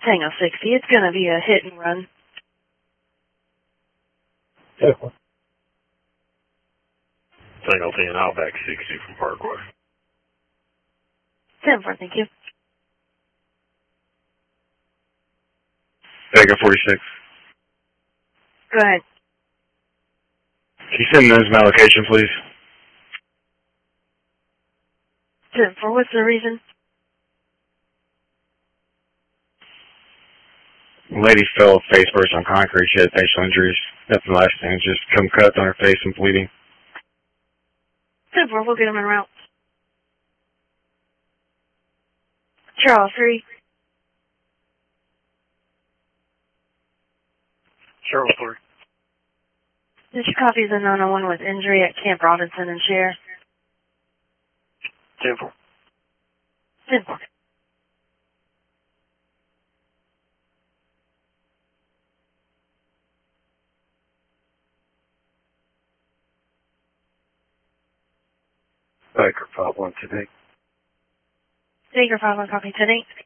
Tango 60, it's going to be a hit and run. Tango. Tango 10, Outback 60 from Parkway. 10-4, thank you. Tango 46. Go ahead. Can you send those my location, please? 10-4, what's the reason? Lady fell face first on concrete. She had facial injuries. Nothing lasting. Just cum cuts on her face and bleeding. 10-4, we'll get them en route. Charles 3. Charles 3. Did you copy the 901 with injury at Camp Robinson and Share? 10-4. 10-4. Baker 5-1 today. Baker 5-1, copy 10-8.